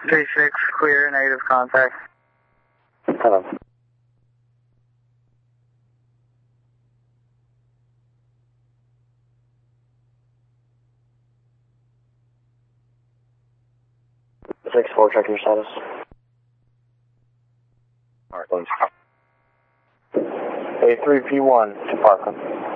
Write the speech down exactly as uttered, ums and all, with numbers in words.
three six, clear, negative contact. Hello. six four, check your status. Alright, thanks. A three P one to Parkland.